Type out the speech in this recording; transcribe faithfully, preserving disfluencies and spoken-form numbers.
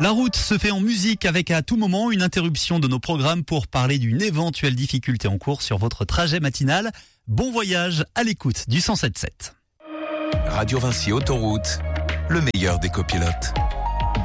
La route se fait en musique avec à tout moment une interruption de nos programmes pour parler d'une éventuelle difficulté en cours sur votre trajet matinal. Bon voyage à l'écoute du cent sept sept. Radio Vinci Autoroute, le meilleur des copilotes.